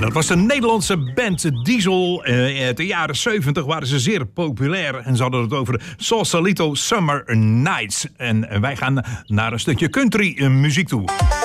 dat was de Nederlandse band Diesel. Uit de jaren 70 waren ze zeer populair. En ze hadden het over de Sausalito Summer Nights. En wij gaan naar een stukje country muziek toe.